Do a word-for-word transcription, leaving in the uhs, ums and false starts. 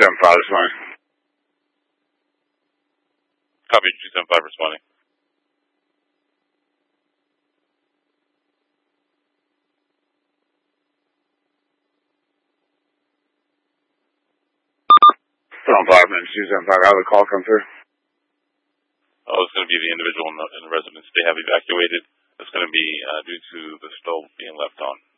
seven five responding. Copy, two seven five responding. Seven five, man, two seven five. How did the call come through? Oh, it's going to be the individual in the, in the residence. They have evacuated. It's going to be uh, due to the stove being left on.